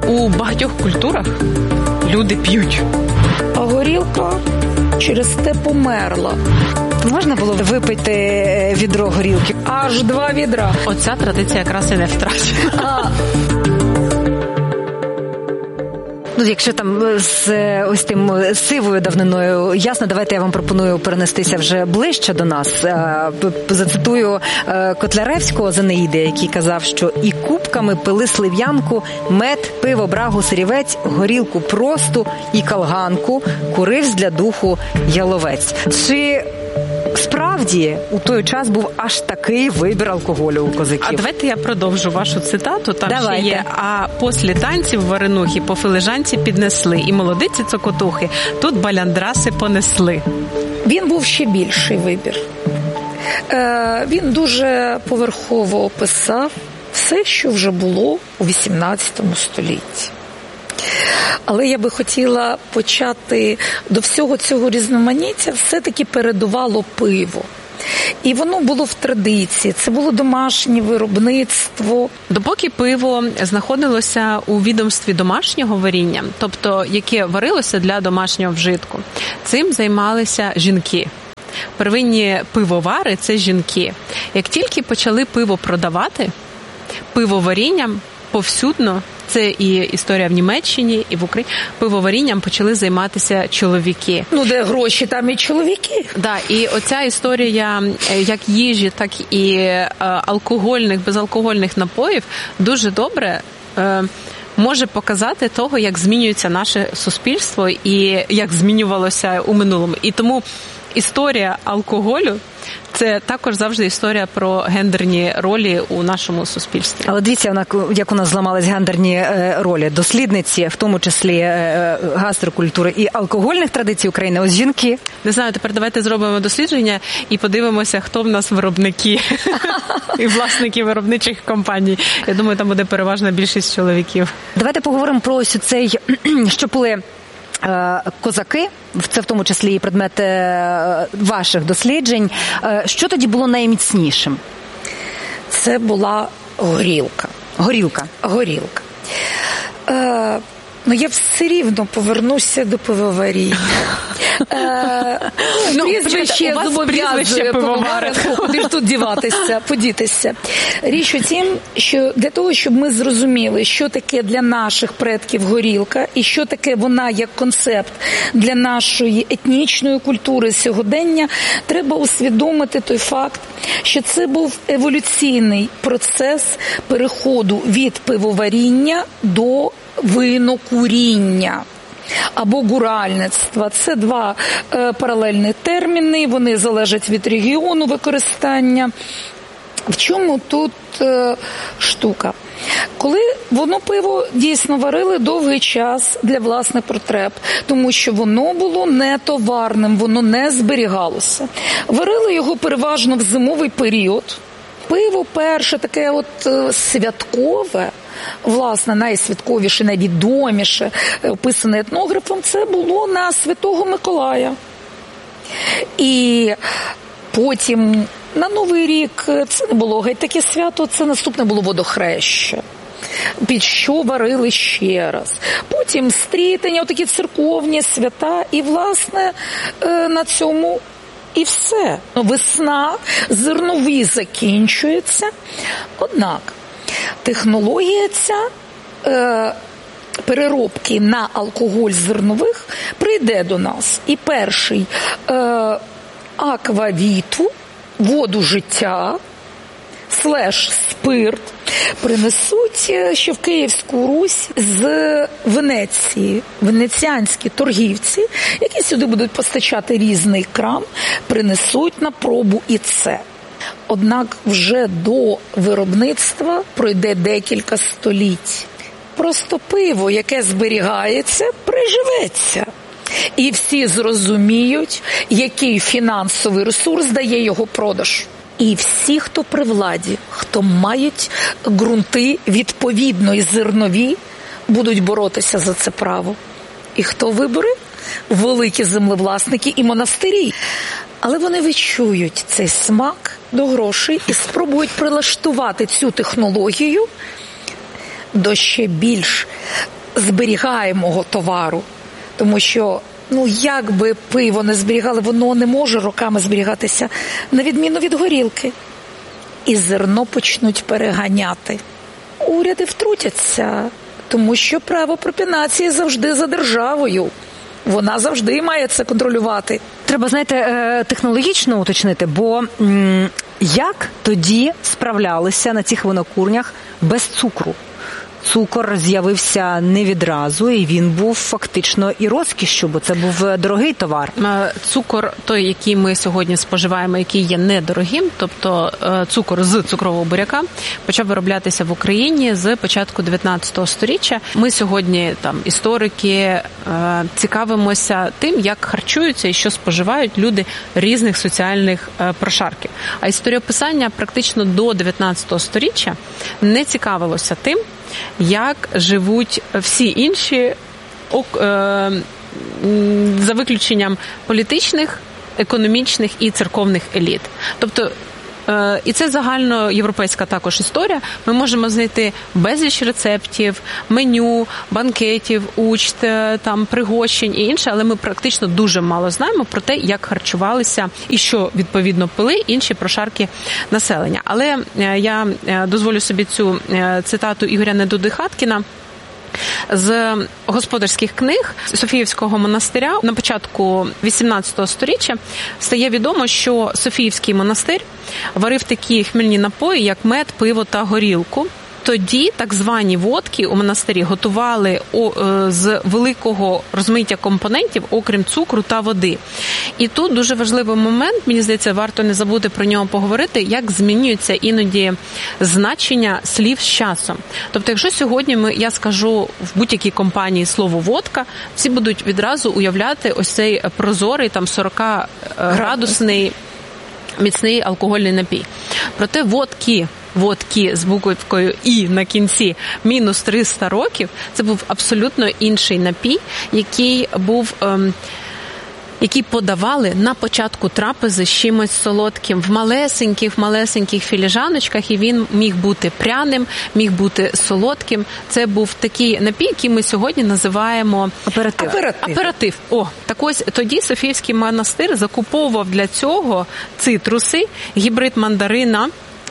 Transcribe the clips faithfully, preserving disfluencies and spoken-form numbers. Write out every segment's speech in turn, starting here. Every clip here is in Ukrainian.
у багатьох культурах люди п'ють. А горілка через те померла. Можна було випити відро горілки? Аж два відра. Оця традиція якраз і не втрачена. Ну, якщо там з ось тим сивою давниною ясно, давайте я вам пропоную перенестися вже ближче до нас. Зацитую Котляревського з Енеїди, який казав, що і кубками пили слив'янку, мед, пиво, брагу, сирівець, горілку просту і калганку, куривсь для духу яловець. Чи справді у той час був аж такий вибір алкоголю у козаків? А давайте я продовжу вашу цитату. Там давайте. Ще є. А після танців варенухи по филижанці піднесли. І молодиці цокотухи тут баляндраси понесли. Він був ще більший вибір. Е, він дуже поверхово описав все, що вже було у вісімнадцятому столітті. Але я би хотіла почати до всього цього різноманіття, все-таки передувало пиво. І воно було в традиції, це було домашнє виробництво. Допоки пиво знаходилося у відомстві домашнього варіння, тобто яке варилося для домашнього вжитку, цим займалися жінки. Первинні пивовари – це жінки. Як тільки почали пиво продавати, пивоварінням повсюдно, це і історія в Німеччині, і в Україні, пивоварінням почали займатися чоловіки. Ну, де гроші, там і чоловіки. Да, і оця історія як їжі, так і е, алкогольних, безалкогольних напоїв дуже добре е, може показати того, як змінюється наше суспільство і як змінювалося у минулому. І тому історія алкоголю – це також завжди історія про гендерні ролі у нашому суспільстві. Але дивіться, як у нас зламались гендерні ролі. Дослідниці, в тому числі гастрокультури і алкогольних традицій України, ось жінки. Не знаю, тепер давайте зробимо дослідження і подивимося, хто в нас виробники і власники виробничих компаній. Я думаю, там буде переважна більшість чоловіків. Давайте поговоримо про ось цей, що були козаки, це в тому числі і предмет ваших досліджень. Що тоді було найміцнішим? Це була горілка. Горілка. Горілка. Е, ну, я все рівно повернуся до пивоваріння. Е, ну, прізвище зобов'язує пивовари. Куди ж тут діватися, подітися. Річ у тім, що для того, щоб ми зрозуміли, що таке для наших предків горілка і що таке вона як концепт для нашої етнічної культури сьогодення, треба усвідомити той факт, що це був еволюційний процес переходу від пивоваріння до винокуріння або гуральництва. Це два е, паралельні терміни, вони залежать від регіону використання. В чому тут е, штука? Коли воно пиво дійсно варили довгий час для власних потреб, тому що воно було не товарним, воно не зберігалося. Варили його переважно в зимовий період. Пиво перше таке от е, святкове, власне, найсвятковіше, найвідоміше, описане етнографом, це було на Святого Миколая. І потім на Новий рік це не було геть таке свято, це наступне було водохреща, під що варили ще раз. Потім стрітення, отакі церковні свята, і, власне, на цьому і все. Весна, зернові закінчується, однак технологія ця е, переробки на алкоголь зернових прийде до нас. І перший е, аквавіту, воду життя, слеш спирт, принесуть ще в Київську Русь з Венеції. Венеціанські торгівці, які сюди будуть постачати різний крам, принесуть на пробу і це. Однак вже до виробництва пройде декілька століть. Просто пиво, яке зберігається, приживеться. І всі зрозуміють, який фінансовий ресурс дає його продаж. І всі, хто при владі, хто мають ґрунти відповідно і зернові, будуть боротися за це право. І хто вибори? Великі землевласники і монастирі. Але вони відчують цей смак до грошей і спробують прилаштувати цю технологію до ще більш зберігаємого товару. Тому що, ну, як би пиво не зберігали, воно не може роками зберігатися, на відміну від горілки. І зерно почнуть переганяти. Уряди втрутяться, тому що право пропінації завжди за державою. Вона завжди має це контролювати. Треба, знаєте, технологічно уточнити, бо м- як тоді справлялися на цих винокурнях без цукру? Цукор з'явився не відразу, і він був фактично і розкішшю, бо це був дорогий товар. Цукор, той, який ми сьогодні споживаємо, який є недорогим, тобто цукор з цукрового буряка, почав вироблятися в Україні з початку дев'ятнадцятого сторіччя. Ми сьогодні, там, історики, цікавимося тим, як харчуються і що споживають люди різних соціальних прошарків. А історіописання практично до дев'ятнадцятого сторіччя не цікавилося тим, як живуть всі інші, за виключенням політичних, економічних і церковних еліт. Тобто, і це загальноєвропейська також історія. Ми можемо знайти безліч рецептів, меню, банкетів, учт, там, пригощень і інше, але ми практично дуже мало знаємо про те, як харчувалися і що, відповідно, пили інші прошарки населення. Але я дозволю собі цю цитату Ігоря Недуди-Хаткіна з господарських книг Софіївського монастиря. На початку вісімнадцятого сторіччя стає відомо, що Софіївський монастир варив такі хмельні напої, як мед, пиво та горілку. Тоді так звані водки у монастирі готували з великого розмиття компонентів, окрім цукру та води. І тут дуже важливий момент, мені здається, варто не забути про нього поговорити, як змінюється іноді значення слів з часом. Тобто, якщо сьогодні ми, я скажу в будь-якій компанії слово «водка», всі будуть відразу уявляти ось цей прозорий, там, сорокаградусний міцний алкогольний напій. Проте водки, водки з буквою «і» на кінці мінус триста років, це був абсолютно інший напій, який був... Ем, які подавали на початку трапези з чимось солодким в малесеньких, малесеньких філіжаночках, і він міг бути пряним, міг бути солодким. Це був такий напій, який ми сьогодні називаємо аперитив. Аперитив. Аперитив. О, так ось тоді Софіївський монастир закуповував для цього цитруси, гібрид мандарина,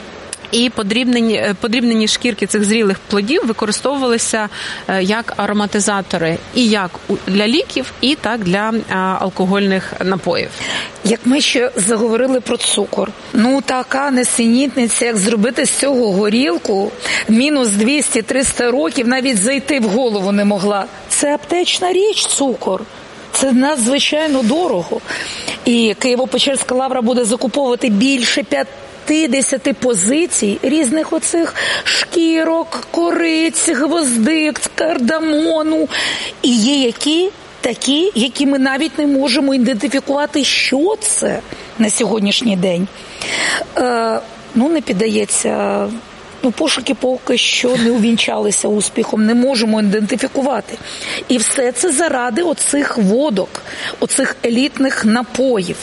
і подрібнені, подрібнені шкірки цих зрілих плодів використовувалися як ароматизатори і як для ліків, і так для алкогольних напоїв. Як ми ще заговорили про цукор. Ну, така несенітниця, як зробити з цього горілку, мінус двісті-триста років навіть зайти в голову не могла. Це аптечна річ, цукор. Це надзвичайно дорого. І Києво-Печерська лавра буде закуповувати більше п'ятдесят позицій різних оцих шкірок, кориць, гвоздик, кардамону. І є які такі, які ми навіть не можемо ідентифікувати, що це на сьогоднішній день. Е, ну, не піддається... Ну, пошуки поки що не увінчалися успіхом, не можемо ідентифікувати. І все це заради оцих водок, оцих елітних напоїв.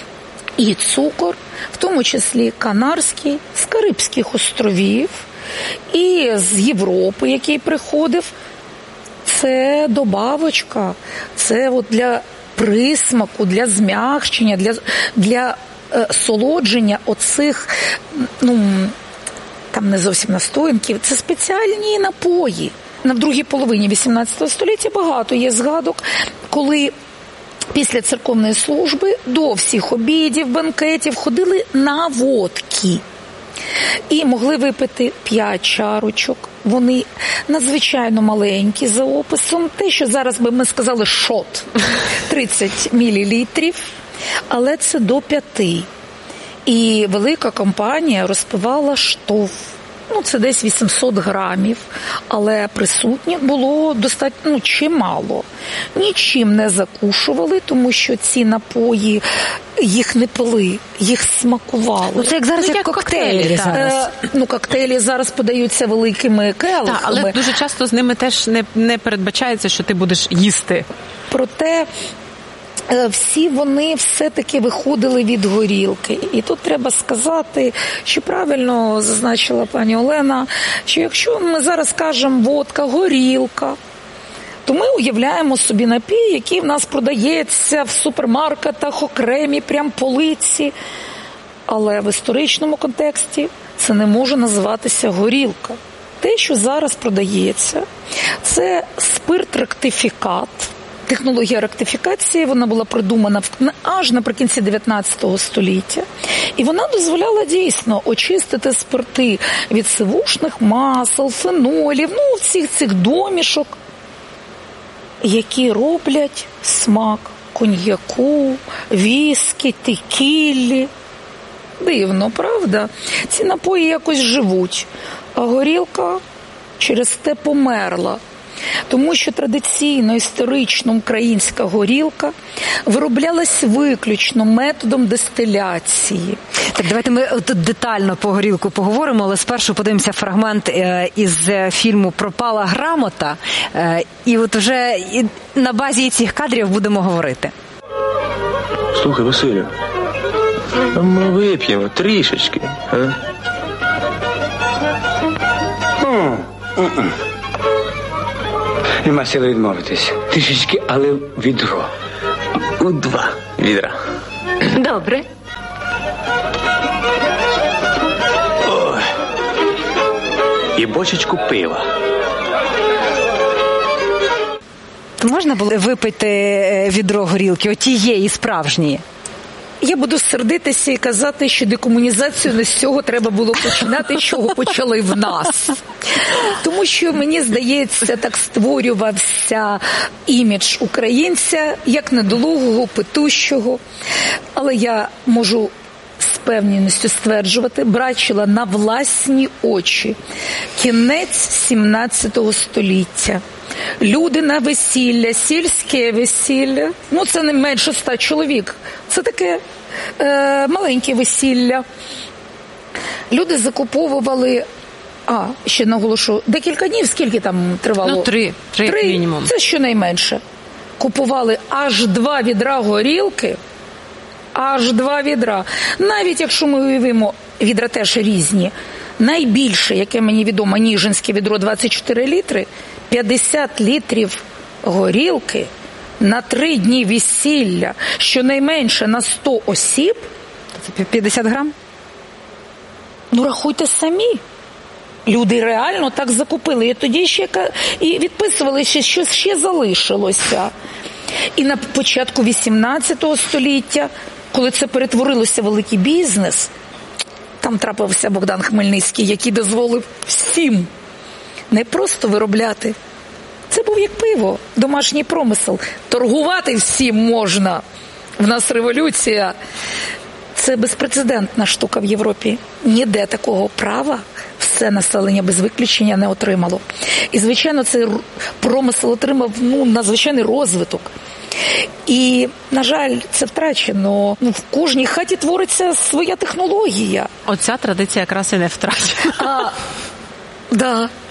І цукор, в тому числі канарський, з Карибських островів, і з Європи, який приходив. Це добавочка, це от для присмаку, для зм'якшення, для, для е, солодження оцих, ну, там не зовсім настоянків, це спеціальні напої. На другій половині вісімнадцятого століття багато є згадок, коли після церковної служби до всіх обідів, банкетів ходили на водки. І могли випити п'ять чарочок. Вони надзвичайно маленькі за описом. Те, що зараз би ми сказали шот, тридцять мілілітрів, але це до п'яти. І велика компанія розпивала штоф. Ну, це десь вісімсот грамів, але присутніх було достатньо, ну, чимало. Нічим не закушували, тому що ці напої, їх не пили, їх смакували. Ну, це як зараз, ну, як коктейлі. коктейлі зараз. Е, ну, коктейлі зараз подаються великими келихами. Так, але дуже часто з ними теж не, не передбачається, що ти будеш їсти. Проте всі вони все-таки виходили від горілки. І тут треба сказати, що правильно зазначила пані Олена, що якщо ми зараз кажемо водка, горілка, то ми уявляємо собі напій, який в нас продається в супермаркетах, окремі прям полиці. Але в історичному контексті це не може називатися горілка. Те, що зараз продається, це спирт-ректифікат. Технологія ректифікації, вона була придумана аж наприкінці дев'ятнадцятого століття. І вона дозволяла дійсно очистити спирти від сивушних масел, фенолів, ну, всіх цих домішок, які роблять смак коньяку, віскі, текіллі. Дивно, правда? Ці напої якось живуть, а горілка через те померла. Тому що традиційно, історично українська горілка вироблялась виключно методом дистиляції. Так, давайте ми тут детально по горілку поговоримо, але спершу подивимося фрагмент із фільму «Пропала грамота», і от вже на базі цих кадрів будемо говорити. Слухай, Василю, а ми вип'ємо трішечки, а? Нема сили відмовитись. Трішечки, але відро. У два відра. Добре. Ой. І бочечку пива. То можна було випити відро горілки, отієї справжньої? Я буду сердитися і казати, що декомунізацію не з цього треба було починати, з чого почали в нас. Тому що, мені здається, так створювався імідж українця як недолугого, петущого. Але я можу з певністю стверджувати, бачила на власні очі кінець сімнадцятого століття. Люди на весілля, сільське весілля, ну це не менше ста чоловік, це таке е, маленьке весілля. Люди закуповували, а, ще наголошу, декілька днів, скільки там тривало? Ну, три, три, три мінімум. Це щонайменше. Купували аж два відра горілки, аж два відра. Навіть якщо ми уявимо, відра теж різні. Найбільше, яке мені відомо, ніжинське відро двадцять чотири літри, п'ятдесят літрів горілки на три дні весілля, щонайменше на сто осіб. Це п'ятдесят грам? Ну, рахуйте самі. Люди реально так закупили. І тоді ще і відписувалися, що ще залишилося. І на початку вісімнадцятого століття, коли це перетворилося в великий бізнес, там трапився Богдан Хмельницький, який дозволив всім не просто виробляти. Це був як пиво, домашній промисел. Торгувати всім можна. В нас революція. Це безпрецедентна штука в Європі. Ніде такого права все населення без виключення не отримало. І, звичайно, цей промисел отримав ну, надзвичайний розвиток. І, на жаль, це втрачено. Ну, в кожній хаті твориться своя технологія. Оця традиція якраз і не втрачена. А, да.